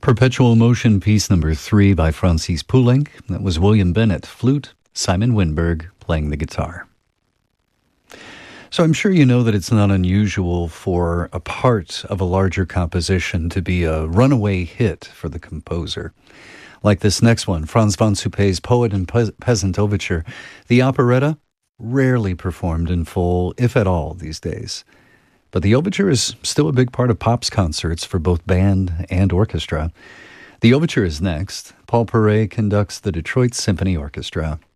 Perpetual Motion Piece number 3 by Francis Poulenc. That was William Bennett, flute, Simon Winberg playing the guitar. So I'm sure you know that it's not unusual for a part of a larger composition to be a runaway hit for the composer. Like this next one, Franz von Suppé's Poet and Peasant Overture. The operetta, rarely performed in full, if at all, these days. But the overture is still a big part of Pop's concerts for both band and orchestra. The overture is next. Paul Paray conducts the Detroit Symphony Orchestra.